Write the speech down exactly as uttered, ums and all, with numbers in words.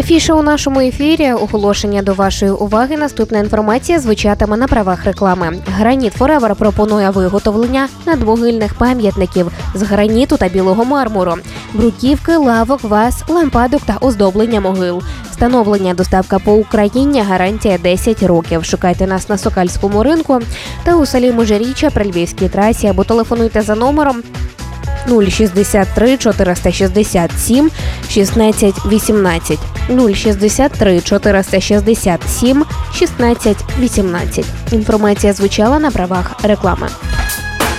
Афіша у нашому ефірі, оголошення до вашої уваги. Наступна інформація звучатиме на правах реклами. Граніт Форевер пропонує виготовлення надмогильних пам'ятників з граніту та білого мармуру, бруківки, лавок, ваз, лампадок та оздоблення могил. Встановлення, доставка по Україні, гарантія десять років. Шукайте нас на Сокальському ринку та у селі Межиріччя при Львівській трасі або телефонуйте за номером нуль шістдесят три чотириста шістдесят сім шістнадцять вісімнадцять. нуль шістдесят три чотириста шістдесят сім шістнадцять вісімнадцять. Інформація звучала на правах реклами.